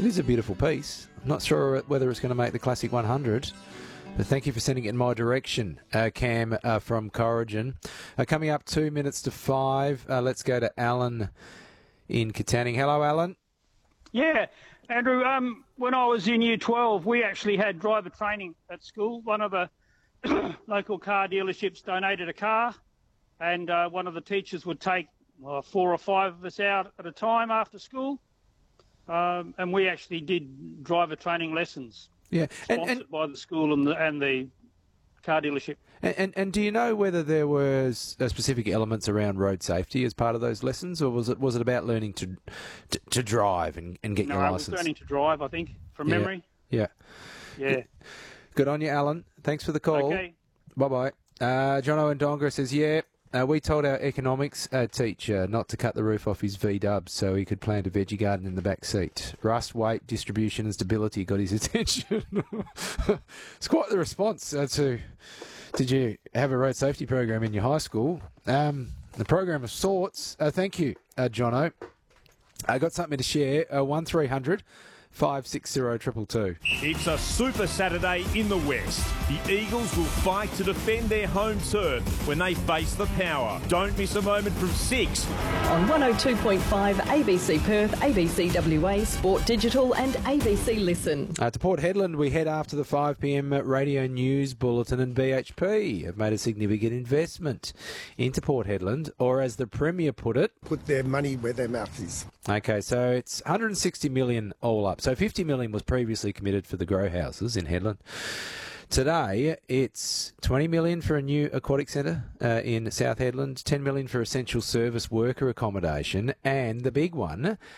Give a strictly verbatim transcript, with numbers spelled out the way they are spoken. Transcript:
It is a beautiful piece. I'm not sure whether it's going to make the Classic one hundred, but thank you for sending it in my direction, uh, Cam uh, from Corrigan. Uh, coming up two minutes to five, uh, let's go to Alan in Katanning. Hello, Alan. Yeah, Andrew, um, when I was in year twelve, we actually had driver training at school. One of the local car dealerships donated a car, and uh, one of the teachers would take uh, four or five of us out at a time after school, um, and we actually did driver training lessons. Yeah, sponsored and, and by the school and the, and the car dealership. And, and and do you know whether there was uh, specific elements around road safety as part of those lessons, or was it was it about learning to to, to drive and, and get no, your I license? was learning to drive, I think, from yeah. memory. Yeah. Yeah. Good on you, Alan. Thanks for the call. Okay. Bye-bye. Uh, Jono and Dongra says, yeah, uh, we told our economics uh, teacher not to cut the roof off his V-dubs so he could plant a veggie garden in the back seat. Rust, weight, distribution and stability got his attention. It's quite the response uh, to... Did you have a road safety program in your high school? Um, the program of sorts. Uh, thank you, uh, Jono. I got something to share. Uh, one three hundred five six zero two two two. It's a Super Saturday in the West. The Eagles will fight to defend their home turf when they face the Power. Don't miss a moment from six. On one oh two point five A B C Perth, A B C W A, Sport Digital and A B C Listen. Uh, to Port Hedland, we head after the five p m radio news bulletin, and B H P have made a significant investment into Port Hedland, or as the Premier put it... Put their money where their mouth is. Okay, so it's one hundred sixty million dollars all up. So fifty million dollars was previously committed for the grow houses in Hedland. Today, it's twenty million dollars for a new aquatic centre uh, in South Hedland, ten million dollars for essential service worker accommodation, and the big one,